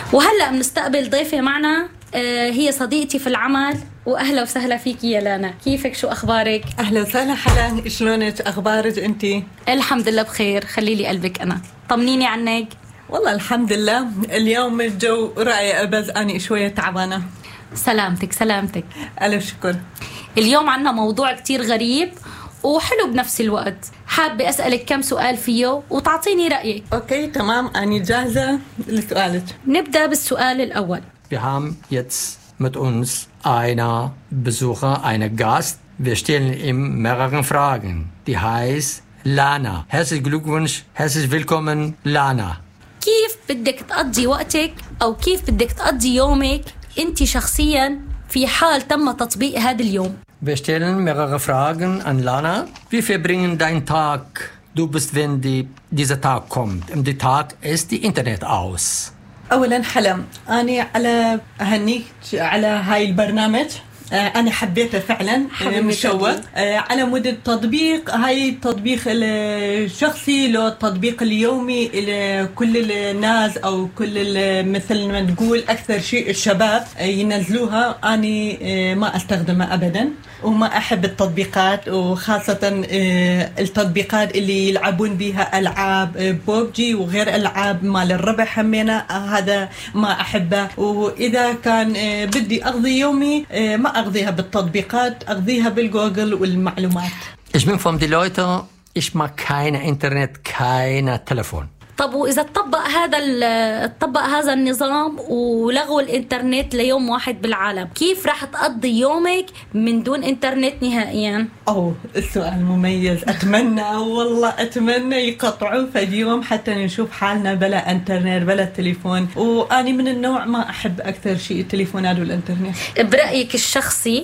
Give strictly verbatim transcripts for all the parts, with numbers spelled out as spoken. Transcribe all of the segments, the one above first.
وهلأ بنستقبل ضيفة معنا، آه هي صديقتي في العمل، وأهلا وسهلا فيكي يا لانا. كيفك؟ شو أخبارك؟ أهلا وسهلا حلا، شلونك؟ أخبارك أنتي؟ الحمد لله بخير. خلي لي قلبك أنا، طمنيني عنك. والله الحمد لله، اليوم الجو رائع بس أنا شوية تعبانة. سلامتك سلامتك. ألف شكر. اليوم عنا موضوع كتير غريب وحلو بنفس الوقت، حابة أسألك كم سؤال فيه وتعطيني رأيك. أوكي تمام، أنا جاهزة لسؤالك. نبدأ بالسؤال الأول. Wir haben jetzt mit uns einen Besucher, einen Gast. Wir stellen ihm mehrere Fragen. Die heißt Lana. Herzlichen Glückwunsch, herzlich willkommen Lana. كيف بدك تقضي وقتك أو كيف بدك تقضي يومك أنت شخصيا في حال تم تطبيق هذا اليوم؟ Wir stellen mehrere Fragen an Lana. Wie verbringen deinen Tag? Du bist, wenn die, dieser Tag kommt. Und der Tag ist die Internet aus. أولا حلا، أنا على أهنيك على هاي البرنامج. أنا حبيته فعلا، مشوق على مود التطبيق. هاي التطبيق الشخصي لو التطبيق اليومي لكل الناس أو كل مثل ما نقول أكثر شيء الشباب ينزلوها. أنا ما أستخدمها أبدا وما أحب التطبيقات، وخاصة التطبيقات اللي يلعبون بها ألعاب بوبجي وغير ألعاب مال الربح همينة، هذا ما أحبه. وإذا كان بدي أقضي يومي ما أقضيها بالتطبيقات، أقضيها بالجوجل والمعلومات. Ich bin von den Leuten, ich mag kein Internet, kein Telefon. طب وإذا تطبق هذا تطبق هذا النظام ولغوا الإنترنت ليوم واحد بالعالم، كيف راح تقضي يومك من دون إنترنت نهائيا؟ أوه السؤال مميز. أتمنى والله أتمنى يقطعوا في اليوم حتى نشوف حالنا بلا إنترنت بلا تليفون. وأنا من النوع ما أحب أكثر شيء التليفونات والإنترنت. برأيك الشخصي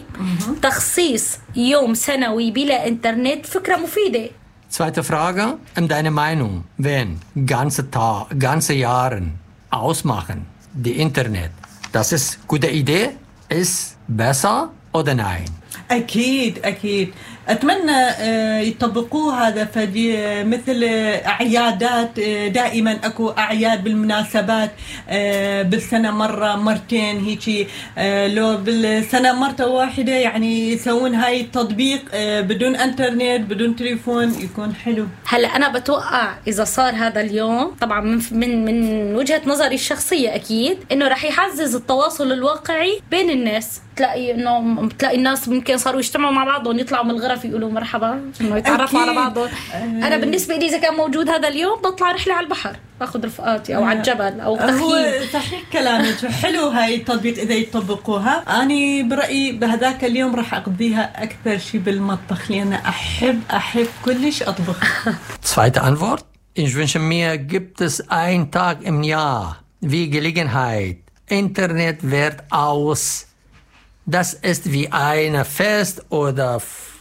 تخصيص يوم سنوي بلا إنترنت فكرة مفيدة؟ Zweite Frage, in deiner Meinung, wenn ganze Tag, ganze Jahre ausmachen, die Internet, das ist eine gute Idee, ist besser oder nein? أكيد أكيد أتمنى يطبقوا هذا. فدي مثل أعيادات، دائما أكو أعياد بالمناسبات بالسنة مرة مرتين هيجي، لو بالسنة مرة واحدة يعني يسوون هاي التطبيق بدون انترنت بدون تليفون يكون حلو. هلا أنا بتوقع إذا صار هذا اليوم طبعا من من من وجهة نظري الشخصية أكيد إنه رح يعزز التواصل الواقعي بين الناس. تلاقي إنه بتلاقي الناس ممكن صاروا يجتمعوا مع بعضهم، يطلعوا من الغرف يقولوا مرحبا، إنه يتعرفوا على بعضهم. أنا بالنسبة لي إذا كان موجود هذا اليوم بطلع رحلة على البحر، باخذ رفقاتي أو على الجبل أو تخييم. هو صحيح كلامك، حلو هاي التطبيق إذا يطبقوها. أنا برأيي بهذاك اليوم راح أقضيها أكثر شيء بالمطبخ، لأن أحب أحب كلش أطبخ. Zweite Antwort. Ich wünsche mir, gibt es einen Tag im Jahr wie Gelegenheit, Internet wird aus. Das ist wie ein Fest oder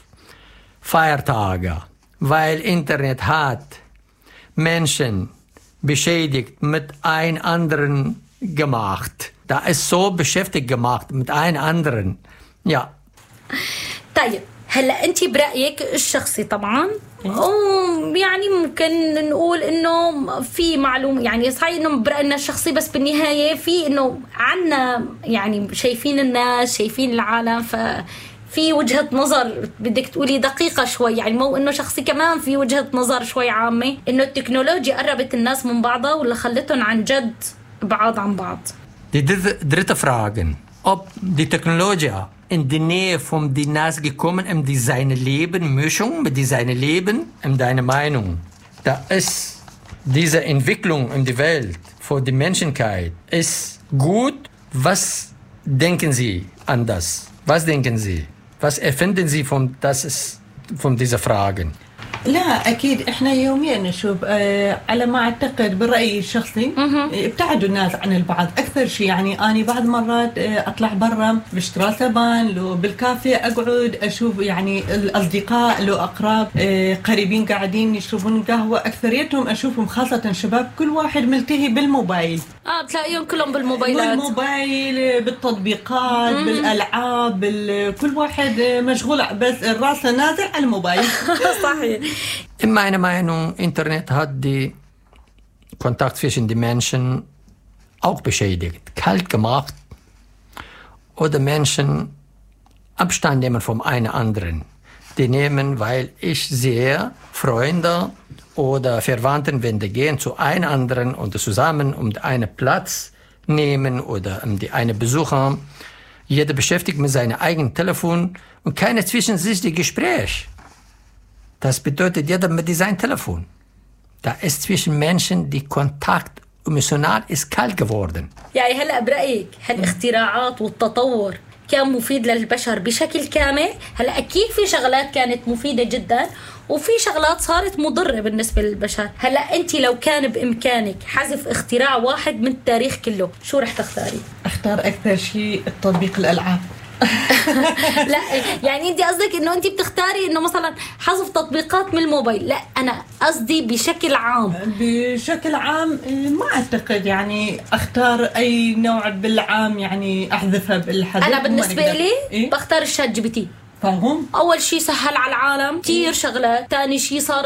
Feiertage, weil Internet hat Menschen beschädigt mit ein anderen gemacht. Da ist so beschäftigt gemacht mit ein anderen. Ja. طيب هلا أنت برأيك الشخصي طبعا يعني ممكن نقول إنه في معلومة، يعني صحيح إنه برأينا الشخصي، بس بالنهاية في إنه عنا يعني شايفين الناس شايفين العالم، ففي وجهة نظر بدك تقولي دقيقة شوي، يعني مو إنه شخصي كمان في وجهة نظر شوي عامة إنه التكنولوجيا قربت الناس من بعضها ولا خلتهم عن جد بعاد عن بعض. Die dritte Frage, ob die Technologie in die Nähe von die Nas gekommen, um die seine Leben, Mischung mit die seine Leben, in deiner Meinung, da ist diese Entwicklung in die Welt für die Menschheit ist gut. Was denken Sie an das? Was denken Sie? Was erfinden Sie von das ist von dieser Fragen? لا أكيد إحنا يوميا نشوف آه على ما أعتقد برأيي الشخصي ابتعدوا الناس عن البعض أكثر شيء. يعني أنا بعض مرات آه أطلع برا بشترى سبان لو بالكافيه أقعد أشوف يعني الأصدقاء لو أقراب آه قريبين قاعدين يشربون قهوة، أكثريتهم أشوفهم خاصة شباب كل واحد ملتهي بالموبايل. آه بتلاقيهم كلهم بالموبايلات، بالموبايل بالتطبيقات مم. بالألعاب كل واحد مشغول بس الراس نازل على الموبايل. صحيح. In meiner Meinung, Internet hat die Kontakt zwischen den Menschen auch beschädigt, kalt gemacht oder Menschen Abstand nehmen vom einen anderen. Die nehmen, weil ich sehe, Freunde oder Verwandten, wenn die gehen zu einem anderen und zusammen um einen Platz nehmen oder um die eine besuchen, jeder beschäftigt mit seinem eigenen Telefon und keine zwischen sich die Gespräch. Das bedeutet, jeder mit seinem Telefon. Da ist zwischen Menschen die Kontakt emotional ist kalt geworden. يعني هلا برأيك هالاختراعات والتطور كان مفيد للبشر بشكل كامل؟ هلا أكيد في شغلات كانت مفيدة جدا وفي شغلات صارت مضرة بالنسبة للبشر. هلا أنت لو كان بإمكانك حذف اختراع واحد من التاريخ كله شو رح تختاري؟ اختار أكثر شيء التطبيق الألعاب. لا يعني انت قصدك انه انت بتختاري انه مثلا حذف تطبيقات من الموبايل. لا انا قصدي بشكل عام. بشكل عام ما اعتقد يعني اختار اي نوع بالعام يعني احذفها بالحذف. انا بالنسبه لي إيه؟ بختار الشات جي بي تي. فاهم؟ اول شيء سهل على العالم كثير شغلات، ثاني شيء صار